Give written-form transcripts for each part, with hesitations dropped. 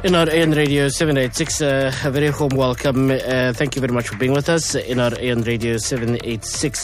In our AN Radio 786, a very warm welcome. Thank you very much for being with us in our AN Radio 786.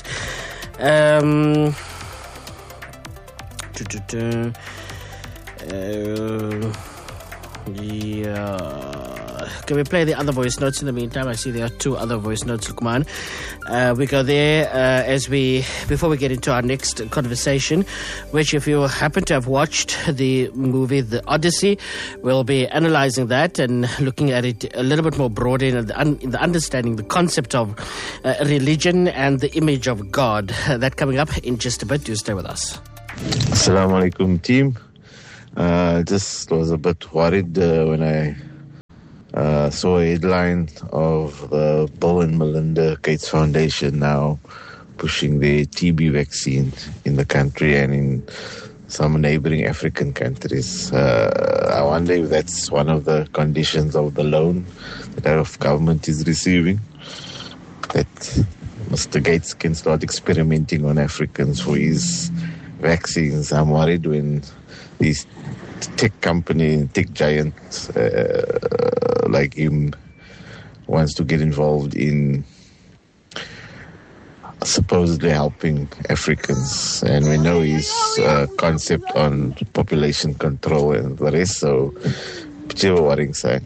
Can we play the other voice notes in the meantime? I see there are two other voice notes. Come on. We go there before we get into our next conversation, which if you happen to have watched the movie The Odyssey, we'll be analyzing that and looking at it a little bit more broadly in the understanding the concept of religion and the image of God. That coming up in just a bit. Do stay with us. Assalamu alaikum, team. Just was a bit worried when I saw a headline of the Bill and Melinda Gates Foundation now pushing the TB vaccine in the country and in some neighboring African countries. I wonder if that's one of the conditions of the loan that our government is receiving, that Mr. Gates can start experimenting on Africans for his vaccines. I'm worried when these tech giants like him wants to get involved in supposedly helping Africans, and we know his concept on population control and the rest, so it's a worrying sign.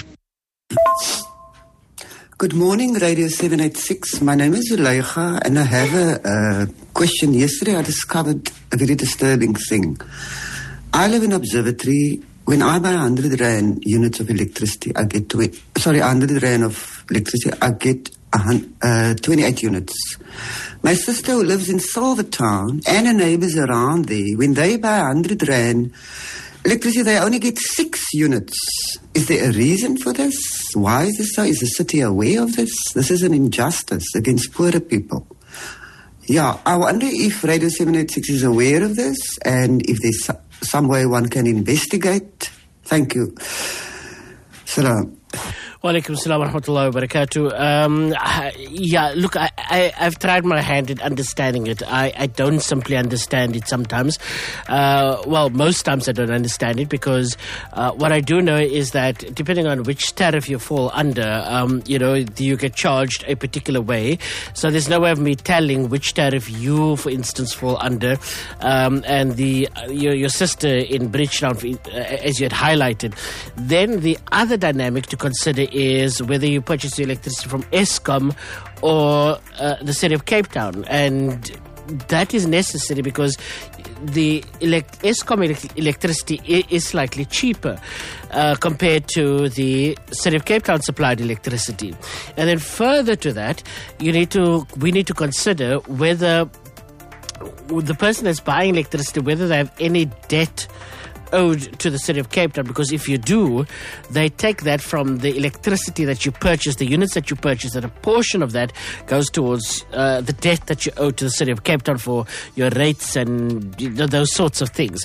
Good morning, Radio 786. My name is Zuleika, and I have a question. Yesterday I discovered a very disturbing thing. I live in Observatory. When I buy 100 Rand units of electricity, I get 100 Rand of electricity, I get 28 units. My sister who lives in Silvertown and her neighbors around there, when they buy 100 Rand electricity, they only get 6 units. Is there a reason for this? Why is this so? Is the city aware of this? This is an injustice against poorer people. Yeah, I wonder if Radio 786 is aware of this and if there's some way one can investigate. Thank you. Salam. Wa alaikum salam wa rahmatullahi wa barakatuh. Look, I've tried my hand at understanding it. I don't simply understand it sometimes. Most times I don't understand it because what I do know is that depending on which tariff you fall under, you get charged a particular way. So there's no way of me telling which tariff you, for instance, fall under. And your sister in Bridgetown, as you had highlighted. Then the other dynamic to consider is whether you purchase your electricity from Eskom or the city of Cape Town. And that is necessary because the Eskom electricity is slightly cheaper compared to the city of Cape Town supplied electricity. And then further to that, we need to consider whether the person that's buying electricity, whether they have any debt owed to the city of Cape Town, because if you do, they take that from the electricity that you purchase, the units that you purchase, and a portion of that goes towards the debt that you owe to the city of Cape Town for your rates and those sorts of things.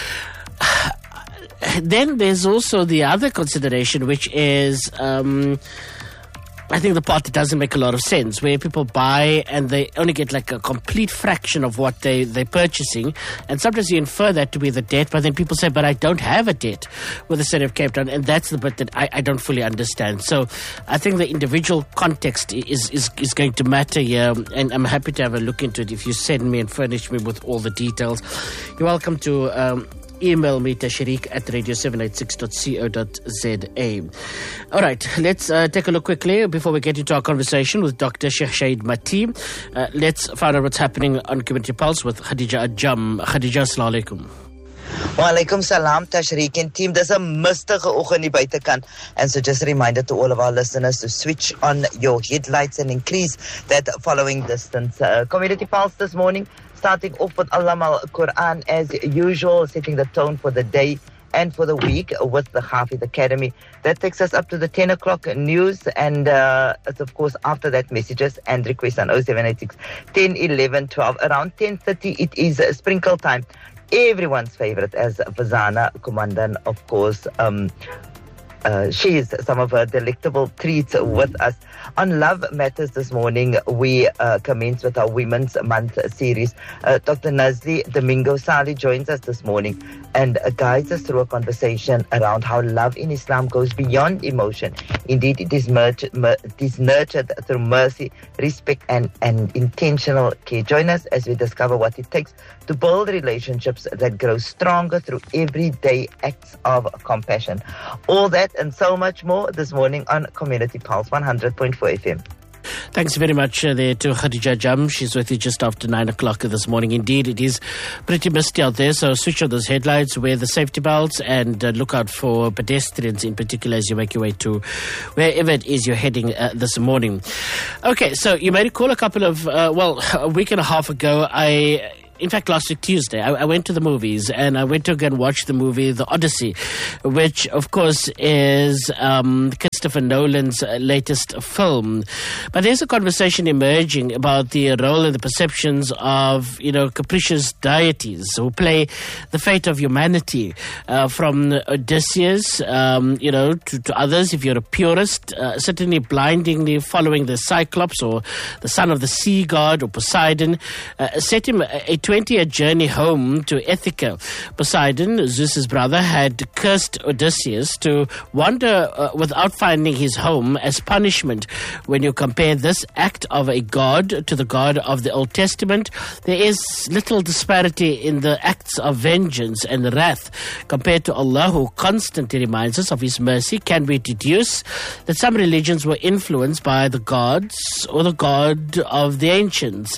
Then there's also the other consideration, which is I think the part that doesn't make a lot of sense, where people buy and they only get like a complete fraction of what they're purchasing. And sometimes you infer that to be the debt, but then people say, but I don't have a debt with the city of Cape Town. And that's the bit that I don't fully understand. So I think the individual context is going to matter here. And I'm happy to have a look into it if you send me and furnish me with all the details. You're welcome to email me Tashriq at radio786.co.za. All right, let's take a look quickly before we get into our conversation with Dr. Sheikh Shahid Mati. Let's find out what's happening on Community Pulse with Khadija Ajam. Khadija, assalamu alaikum. Wa alaikum salam, Tashriq and team. There's a mistige oggend hier buitekant. And so just a reminder to all of our listeners to switch on your headlights and increase that following distance. Community Pulse this morning, starting off with Allama al-Quran as usual, setting the tone for the day and for the week with the Hafid Academy. That takes us up to the 10 o'clock news, and it's of course after that messages and requests on 0786 10 11 12. Around 10:30 it is sprinkle time. Everyone's favorite, as Fazana Kumandan, of course, shares some of her delectable treats with us. On Love Matters this morning, we commence with our Women's Month series. Dr. Nazli Domingo Sali joins us this morning and guides us through a conversation around how love in Islam goes beyond emotion. Indeed, it is nurtured through mercy, respect, and intentional care. Join us as we discover what it takes to build relationships that grow stronger through everyday acts of compassion. All that and so much more this morning on Community Pulse 100.4 FM. Thanks very much there to Khadija Jam. She's with you just after 9 o'clock this morning. Indeed, it is pretty misty out there, so switch on those headlights, wear the safety belts, and look out for pedestrians in particular as you make your way to wherever it is you're heading this morning. Okay, so you may recall a couple of, a week and a half ago, in fact, last week, Tuesday, I went to the movies and I went to again watch the movie The Odyssey, which, of course, is Christopher Nolan's latest film. But there's a conversation emerging about the role and the perceptions of, capricious deities who play the fate of humanity, from Odysseus, to others. If you're a purist, certainly blindingly following the Cyclops or the son of the sea god or Poseidon, set him a 20-year journey home to Ithaca. Poseidon, Zeus's brother, had cursed Odysseus to wander without finding his home as punishment. When you compare this act of a god to the God of the Old Testament, there is little disparity in the acts of vengeance and wrath compared to Allah, who constantly reminds us of his mercy. Can we deduce that some religions were influenced by the gods or the god of the ancients?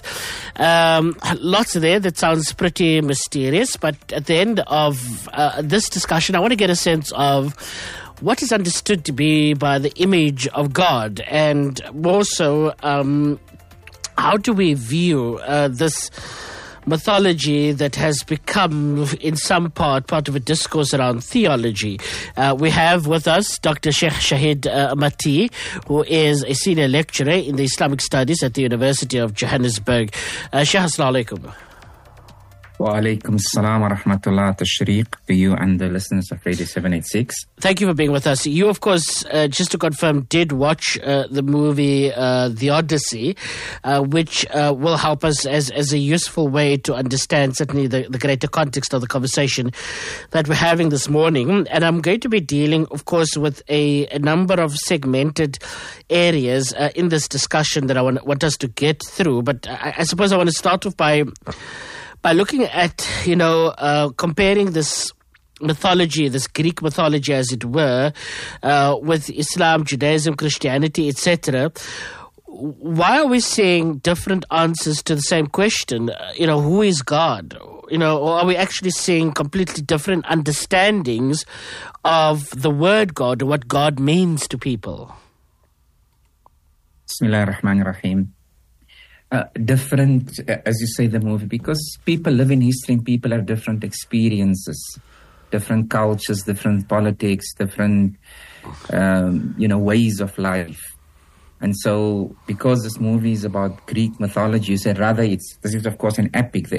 Lots there that sounds pretty mysterious, but at the end of this discussion, I want to get a sense of what is understood to be by the image of God, and more so, how do we view this mythology that has become, in some part of a discourse around theology. We have with us Dr. Sheikh Shahid Mati, who is a senior lecturer in the Islamic Studies at the University of Johannesburg. Sheikh, assalamu alaikum. Wa alaikum assalam wa rahmatullah tashriq to you and the listeners of Radio 786. Thank you for being with us. You, of course, just to confirm, did watch the movie The Odyssey, which will help us as a useful way to understand certainly the greater context of the conversation that we're having this morning. And I'm going to be dealing, of course, with a number of segmented areas in this discussion that I want us to get through. But I suppose I want to start off by looking at, comparing this mythology, this Greek mythology, as it were, with Islam, Judaism, Christianity, etc. Why are we seeing different answers to the same question? Who is God? Or are we actually seeing completely different understandings of the word God or what God means to people? Bismillahir Rahmanir Rahim. Different, as you say, the movie, because people live in history and people have different experiences, different cultures, different politics, different, ways of life. And so, because this movie is about Greek mythology, you said rather this is of course an epic.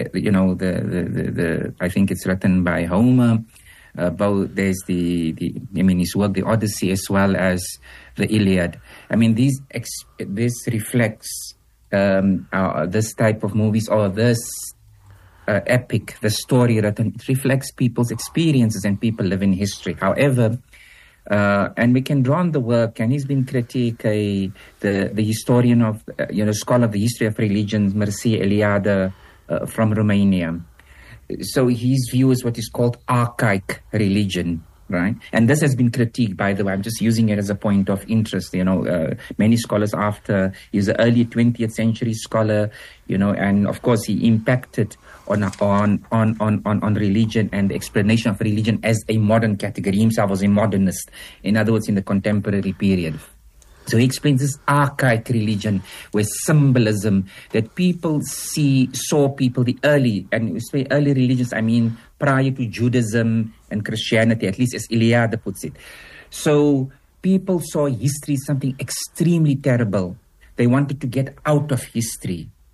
I think it's written by Homer. Both there's his work, the Odyssey, as well as the Iliad. I mean, this reflects this type of movies, or this epic, the story written, it reflects people's experiences and people live in history. However, and we can draw on the work, and he's been critiqued, the historian of, scholar of the history of religions, Mircea Eliade from Romania. So his view is what is called archaic religion. Right, and this has been critiqued, by the way. I'm just using it as a point of interest. Many scholars after, he's an early 20th century scholar, and of course he impacted on religion and the explanation of religion as a modern category. He himself was a modernist, in other words, in the contemporary period. So he explains this archaic religion where symbolism that people saw people, the early, and we say early religions, I mean prior to Judaism and Christianity, at least as Eliade puts it. So people saw history as something extremely terrible. They wanted to get out of history.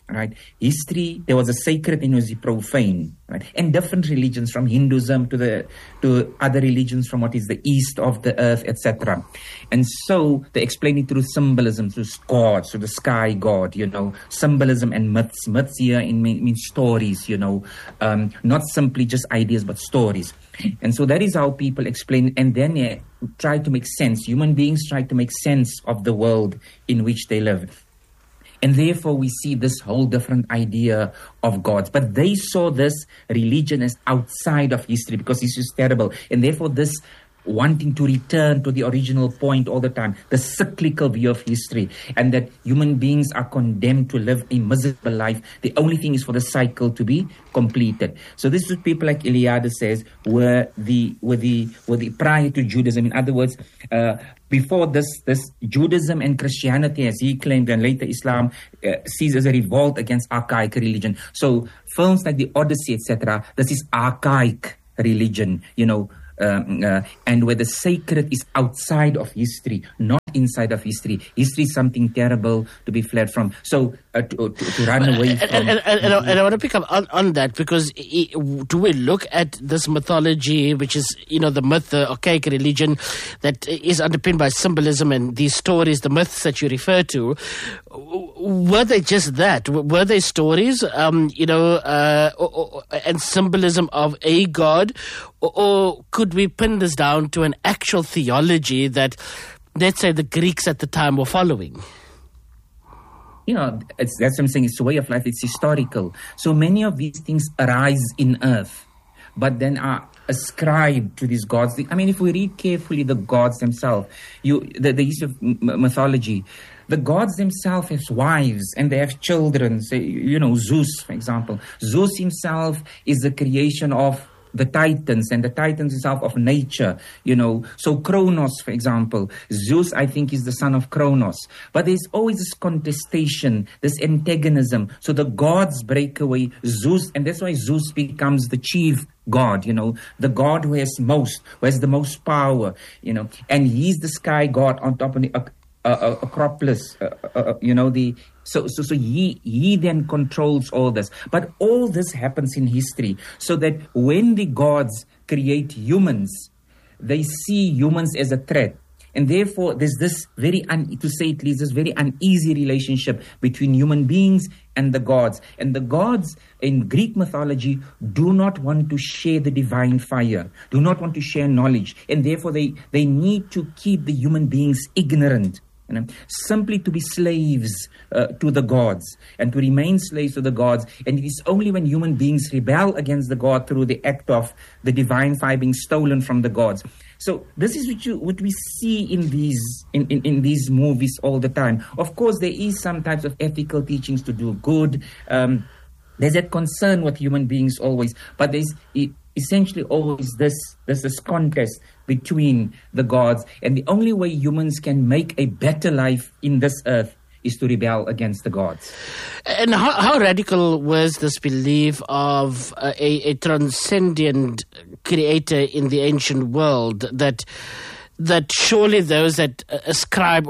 right? History, there was a sacred and there was a profane, right? And different religions, from Hinduism to other religions from what is the east of the earth, etc. And so they explain it through symbolism, through gods, through the sky god, symbolism and myths. Myths here mean stories, not simply just ideas, but stories. And so that is how people explain, and then try to make sense. Human beings try to make sense of the world in which they live. And therefore, we see this whole different idea of gods. But they saw this religion as outside of history because history is terrible. And therefore, this wanting to return to the original point all the time, the cyclical view of history, and that human beings are condemned to live a miserable life. The only thing is for the cycle to be completed. So this is what people like Eliade says were the prior to Judaism. In other words, before this Judaism and Christianity, as he claimed, and later Islam sees as a revolt against archaic religion. So films like the Odyssey, etc., this is archaic religion, and where the sacred is outside of history, not inside of history. History is something terrible to be fled from. So to run away from. And I want to pick up on that, because do we look at this mythology, which is, the myth, the archaic religion that is underpinned by symbolism and these stories, the myths that you refer to, were they just that? Were they stories, and symbolism of a god? Or could we pin this down to an actual theology that, let's say, the Greeks at the time were following? That's what I'm saying. It's a way of life. It's historical. So many of these things arise in earth, but then are ascribed to these gods. If we read carefully the gods themselves, the history of mythology, the gods themselves have wives and they have children. Say, Zeus, for example. Zeus himself is the creation of the Titans, and the Titans himself of nature, So Kronos, for example, Zeus, I think, is the son of Kronos. But there's always this contestation, this antagonism. So the gods break away. Zeus, and that's why Zeus becomes the chief god, the god who has the most power, and he's the sky god on top of the Acropolis, So he then controls all this. But all this happens in history, so that when the gods create humans, they see humans as a threat. And therefore, there's this very uneasy relationship between human beings and the gods. And the gods in Greek mythology do not want to share the divine fire, do not want to share knowledge. And therefore, they need to keep the human beings ignorant. Simply to be slaves to the gods and to remain slaves to the gods. And it is only when human beings rebel against the god through the act of the divine fire being stolen from the gods. So this is what we see in these movies all the time. Of course, there is some types of ethical teachings to do good. There's that concern with human beings always, but there's essentially always this contest between the gods, and the only way humans can make a better life in this earth is to rebel against the gods. And how radical was this belief of a transcendent creator in the ancient world, that surely those that ascribe...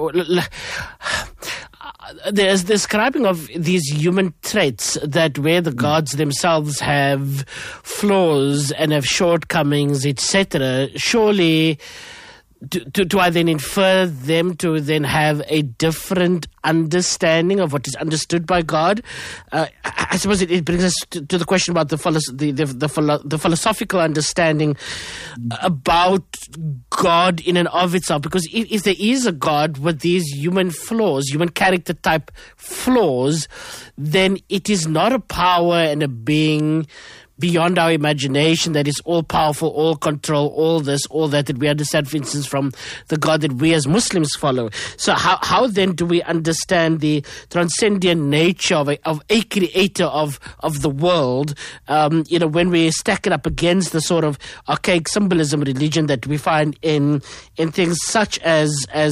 There's describing of these human traits that where the gods themselves have flaws and have shortcomings, etc. Surely, do I then infer them to then have a different understanding of what is understood by God? I suppose it brings us to the question about the philosophical understanding about God in and of itself. Because if there is a God with these human flaws, human character type flaws, then it is not a power and a being beyond our imagination that is all powerful, all control, all this, all that we understand, for instance, from the God that we as Muslims follow. So how then do we understand the transcendent nature of a creator of the world, when we stack it up against the sort of archaic symbolism religion that we find in things such as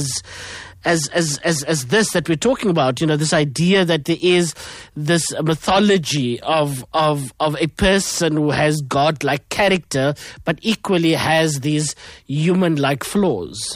this that we're talking about, this idea that there is this mythology of a person who has God-like character, but equally has these human-like flaws.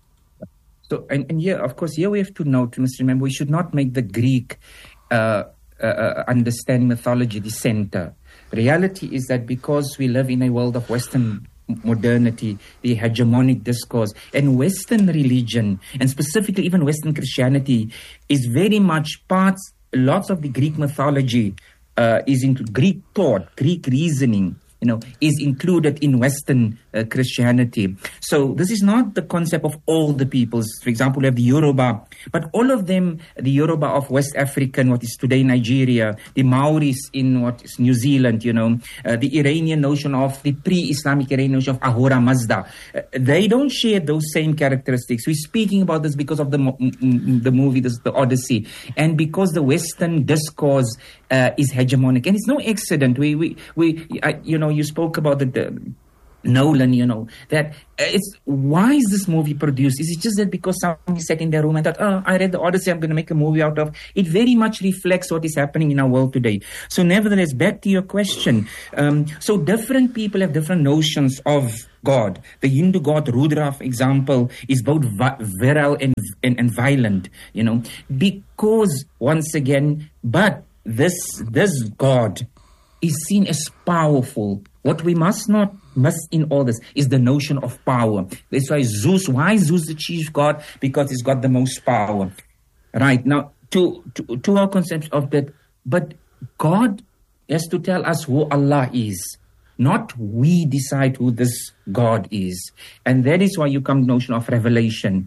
So, and here, of course, here we have to note, we must remember, we should not make the Greek understanding mythology the center. Reality is that because we live in a world of Western modernity, the hegemonic discourse, and Western religion, and specifically even Western Christianity, is very much lots of the Greek mythology is into Greek thought, Greek reasoning, is included in Western Christianity. So this is not the concept of all the peoples. For example, we have the Yoruba, but all of them, the Yoruba of West Africa, what is today Nigeria, the Maoris in what is New Zealand, the Iranian notion of the pre-Islamic Iranian notion of Ahura Mazda. They don't share those same characteristics. We're speaking about this because of the movie, the Odyssey, and because the Western discourse is hegemonic. And it's no accident. You spoke about Nolan, that it's why is this movie produced? Is it just that because somebody sat in their room and thought, I read the Odyssey, I'm going to make a movie out of it? Very much reflects what is happening in our world today. So nevertheless, back to your question. So different people have different notions of God. The Hindu god Rudra, for example, is both virile and violent, because once again, but this God is seen as powerful. What we must not miss in all this is the notion of power. That's why why is Zeus the chief god? Because he's got the most power. Right, now to our concept of that, but God has to tell us who Allah is. Not we decide who this God is. And that is why you come to the notion of revelation.